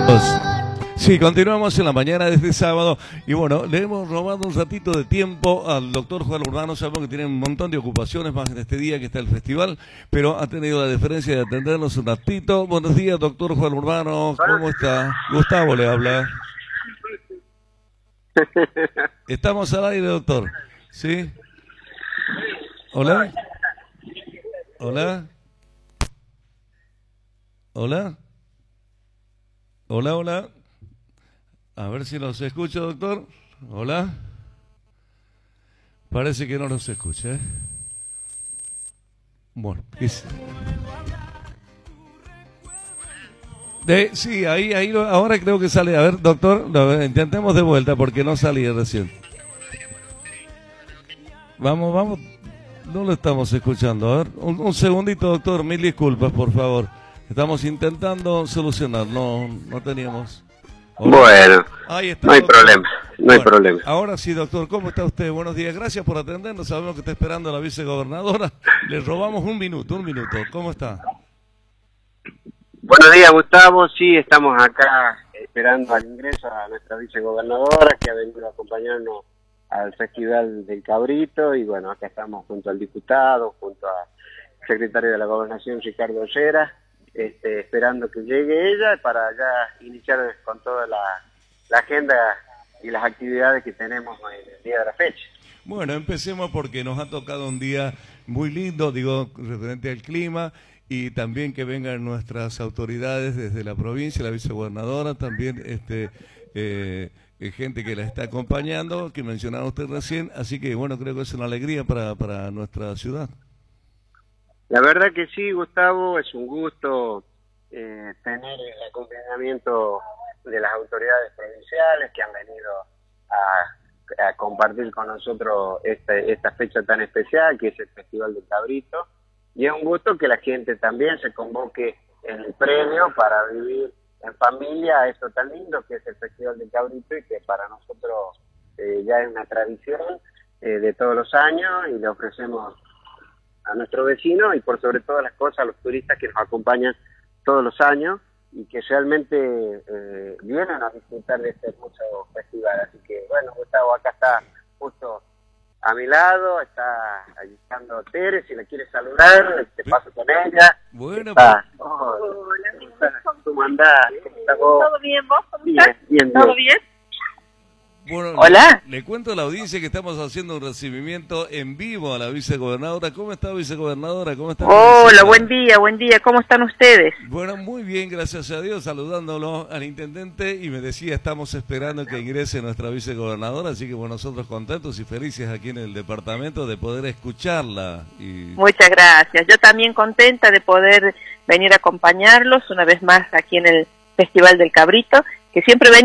Sí, continuamos en la mañana de este sábado y bueno, le hemos robado un ratito de tiempo al doctor Juan Urbano. Sabemos que tiene un montón de ocupaciones más en este día que está el festival, pero ha tenido la deferencia de atendernos un ratito. Buenos días, doctor Juan Urbano, ¿cómo está? Gustavo le habla. Estamos al aire, doctor. ¿Sí? ¿Hola? ¿Hola? ¿Hola? ¿Hola, hola? A ver si nos escucha, doctor. Hola. Parece que no nos escucha, ¿eh? Bueno, sí, ahí ahora creo que sale. A ver, doctor, intentemos de vuelta porque no salía recién. Vamos. No lo estamos escuchando. A ver, un segundito, doctor. Mil disculpas, por favor. Estamos intentando solucionar. No teníamos... Hola. Bueno, ahí está, no hay doctor. problema, no hay problema. Ahora sí, doctor, ¿cómo está usted? Buenos días, gracias por atendernos, sabemos que está esperando a la vicegobernadora, le robamos un minuto, ¿cómo está? Buenos días, Gustavo, sí, estamos acá esperando al ingreso a nuestra vicegobernadora que ha venido a acompañarnos al Festival del Cabrito y bueno, acá estamos junto al diputado, junto al secretario de la Gobernación, Ricardo Ollera, esperando que llegue ella para ya iniciar con toda la agenda y las actividades que tenemos en el día de la fecha. Bueno, empecemos porque nos ha tocado un día muy lindo, digo, referente al clima, y también que vengan nuestras autoridades desde la provincia, la vicegobernadora, también gente que la está acompañando, que mencionaba usted recién, así que bueno, creo que es una alegría para nuestra ciudad. La verdad que sí, Gustavo, es un gusto tener el acompañamiento de las autoridades provinciales que han venido a compartir con nosotros esta fecha tan especial que es el Festival del Cabrito, y es un gusto que la gente también se convoque en el premio para vivir en familia esto tan lindo que es el Festival del Cabrito y que para nosotros ya es una tradición de todos los años y le ofrecemos a nuestros vecinos y por sobre todas las cosas a los turistas que nos acompañan todos los años y que realmente vienen a disfrutar de este hermoso festival. Así que bueno, Gustavo, acá está justo a mi lado, está ayudando Tere, si la quieres saludar, te paso con ella. Bueno, hola, ¿cómo andás? ¿Cómo estás vos? ¿Todo bien, vos? ¿Cómo estás? Bien. ¿Todo bien? Bueno, Hola. Le cuento a la audiencia que estamos haciendo un recibimiento en vivo a la vicegobernadora. ¿Cómo está, vicegobernadora? ¿Cómo está? Hola, buen día. ¿Cómo están ustedes? Bueno, muy bien, gracias a Dios, saludándolo al intendente y me decía, estamos esperando que ingrese nuestra vicegobernadora, así que bueno, nosotros contentos y felices aquí en el departamento de poder escucharla. Muchas gracias. Yo también contenta de poder venir a acompañarlos una vez más aquí en el Festival del Cabrito, que siempre ven